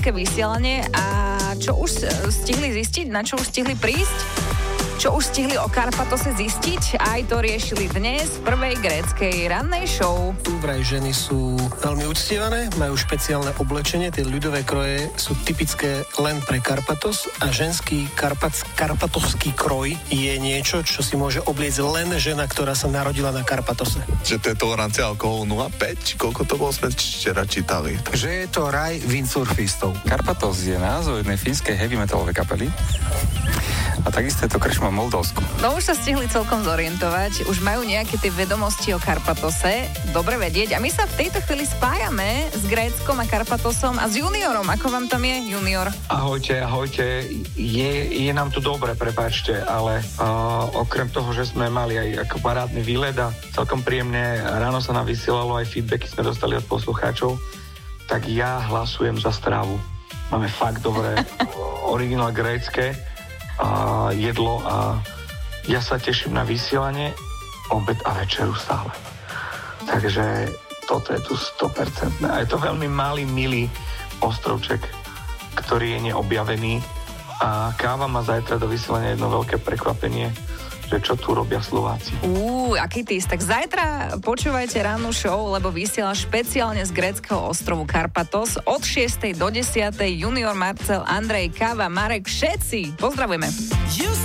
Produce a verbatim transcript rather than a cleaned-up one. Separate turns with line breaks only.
grécke vysielanie a čo už stihli zistiť, na čo už stihli prísť? Čo už stihli o Karpatose zistiť? Aj to riešili dnes v prvej gréckej rannej show.
Tu vraj ženy sú veľmi uctievané, majú špeciálne oblečenie, tie ľudové kroje sú typické len pre Karpatos a ženský karpat, karpatovský kroj je niečo, čo si môže obliecť len žena, ktorá sa narodila na Karpatose.
Že to je tolerancia alkoholu nula celá päť? Či koľko to bolo, sme včera čítali?
Že je to raj windsurfistov.
Karpatos je názov jednej fínskej heavy metalovej kapely. A takisto je to krčma v Moldavsku.
No už sa stihli celkom zorientovať, už majú nejaké tie vedomosti o Karpatose, dobre vedieť. A my sa v tejto chvíli spájame s Gréckom a Karpatosom a s juniorom. Ako vám tam je, junior?
Ahojte, ahojte. Je, je nám tu dobre, prepáčte, ale uh, okrem toho, že sme mali aj ako parádny výlet a celkom príjemne ráno sa nám vysielalo, aj feedbacky sme dostali od poslucháčov, tak ja hlasujem za Stravu. Máme fakt dobré, originál grécke a jedlo a ja sa teším na vysielanie, obed a večeru stále. Takže toto je tu sto percent. A je to veľmi malý, milý ostrovček, ktorý je neobjavený a káva má zajtra do vysielania jedno veľké prekvapenie, že čo tu robia Slováci.
Uú, aký tys. Tak zajtra počúvajte ránu show, lebo vysiela špeciálne z gréckeho ostrovu Karpatos od šiestej do desiatej junior Marcel, Andrej, Káva, Marek, všetci. Pozdravujeme.